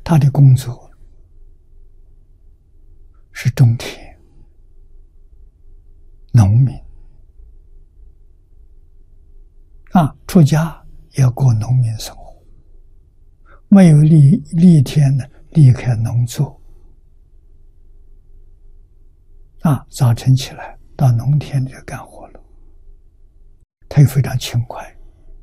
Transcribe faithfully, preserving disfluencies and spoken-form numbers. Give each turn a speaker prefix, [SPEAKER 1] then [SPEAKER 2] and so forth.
[SPEAKER 1] 他的工作是种田、农民啊，出家也要过农民生活，没有立立天呢，离开农作啊，早晨起来到农田里干活了，他又非常勤快。